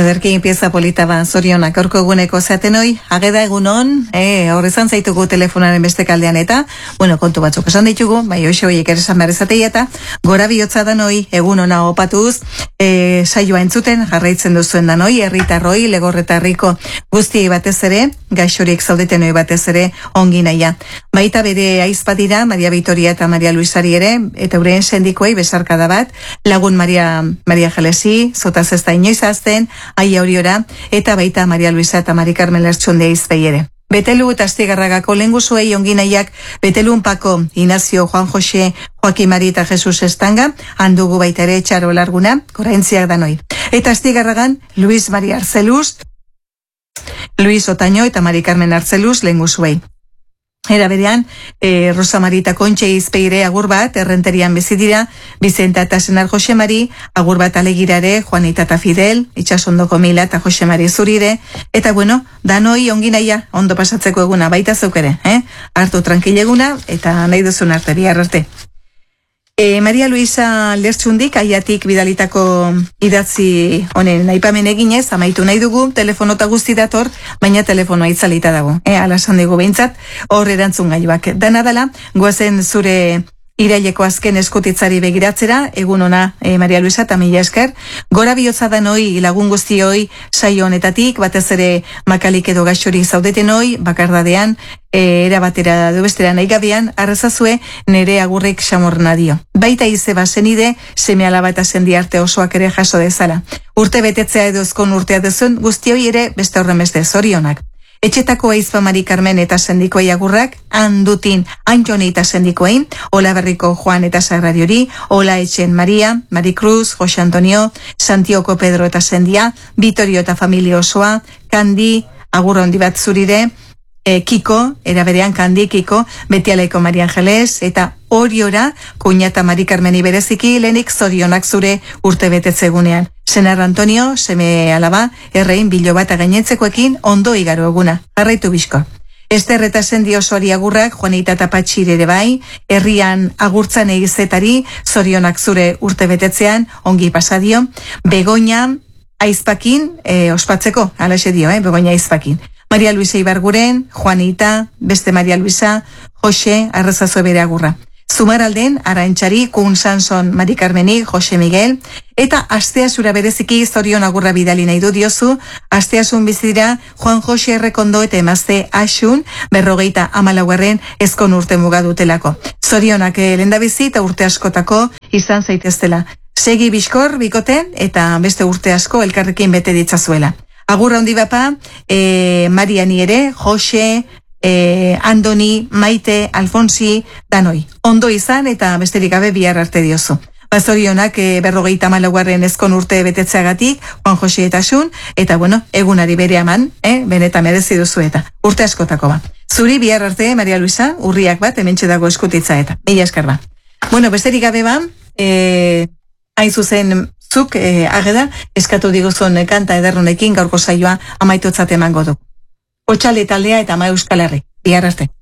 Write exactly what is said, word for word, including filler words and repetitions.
Ederki pieza polita ba, zorionak aurko eguneko zaten hoi, ageda egunon, e, horrezan zaitugu telefonaren beste kaldean eta, bueno, kontu batzuk esan ditugu, bai hoxe hoiek ere esan behar ezatei eta, gora bihotza dan hoi, egunona opatuz, e, saioa entzuten, jarraitzen duzuen dan hoi, herritarroi, legorretarriko guztiei batez ere, gaixorik zaudeten hoi batez ere, ongi naia. Baita bere aizpadira, Maria Vitoria eta Maria Luisari ere, eta euren sendikoei besarkada bat, lagun Maria, Maria Jalesi, zotaz ez da inoiz azten, aia horiora, eta baita Maria Luisa eta Mari Carmen Lertxunde izbei ere. Betelu eta Astigarragako lenguzuei onginaiak Betelun Pako, Inazio, Juan Jose, Joaquin Mari eta Jesus Estanga, handugu baita ere Txaro Larguna, koraintziak danoi. Eta Astigarragan, Luis Maria Arzeluz, Luis Otaño eta Mari Carmen Arzeluz lenguzuei. Era berean, e, Rosa Marita Kontxe izpeire agur bat, errenterian bizitira, Bizenta eta Senar Jose Mari, agur bat alegirare, Juanita eta Fidel, Itxasondoko Mila eta Jose Mari Zurire, eta bueno, danoi onginaia, ondo pasatzeko eguna, baita zeukere, eh? Hartu tranquileguna, eta nahi duzun arte, bihar arte. E, Maria Luisa Lertxundik, aiatik bidalitako idatzi honen aipamen eginez, amaitu nahi dugu, telefonota guzti dator, baina telefonoa itzalita dago. E, alasan dugu behintzat, hor erantzun gaiuak. Dana dela, goazen zure iraileko azken eskutitzari begiratzera, egun ona e, Maria Luisa eta mila esker. Gora bihotza da noi lagun guzti hoi saio honetatik, batez ere makalik edo gaixori zaudeten hoi, bakardadean, e, erabatera du bestera nahi gabean, arrezazue nere agurrik xamorna dio. Baita ize bazenide, seme alaba eta sendi arte osoak ere jaso dezala. Urte betetzea edo ezkon urtea dezun, guzti hoi ere beste horren beste zorionak. Etxetako aizpa Mari Carmen eta sendikoei agurrak, handutin Antxoni eta sendikoei, Ola Berriko Juan eta Sagrariori, Ola Etxen Maria, Mari Cruz, Jose Antonio, Santioko Pedro eta sendia, Vitorio eta familia osoa, Kandi, agur handi bat zurire, e, Kiko, eraberean Kandi, Kiko, Betialaiko Maria Angeles, eta Oriora, kuñata Mari Carmeni bereziki, lehenik zorionak zure urte betetzegunean. Senar Antonio, seme alaba, errein bilo bat againetzekoekin ondo igaro eguna. Jarraitu bizko. Ester eta sendi osoari agurrak, Juanita eta Patxir ere bai, herrian agurtzan egizetari, zorionak zure urte betetzean, ongi pasadio. Begoña, aizpakin, e, ospatzeko, alaxe dio, eh, Begoña aizpakin. Maria Luisa Ibarguren, Juanita, beste Maria Luisa, Jose, arrezazue bere agurra. Zumaralden, Arantxari, Kun Sanson, Mari Carmeni, Jose Miguel, eta Asteazura bereziki zorion agurra bidali nahi du diozu, Asteazun bizira Juan Jose Errekondo eta emazte Asun, berrogeita amalaugarren ezkon urte mugadutelako. Zorionak lehendabizi eta urte askotako izan zaiteztela. Segi bizkor, bikoten, eta beste urte asko elkarrekin bete ditzazuela. Agurra handi bapa, e, Mariani ere, Jose, E, Andoni, Maite, Alfonsi, danoi. Ondo izan eta besterik gabe bihar arte diozu. Bazorionak e, berrogeita malaugarren ezkon urte betetzeagatik, Juan Jose eta Asun, eta bueno, egunari bere aman, eh, benetan merezi duzu eta urte askotako ba. Zuri bihar arte, Maria Luisa, urriak bat, hementxe dago eskutitza eta. Mila esker ba. Bueno, besterik gabe ba, e, hain zuzen zuk, e, ageda, eskatu diguzun kanta ederronekin gaurko saioa amaitutzat emango du. Otxale taldea eta ama Euskal Herri. Bihar arte.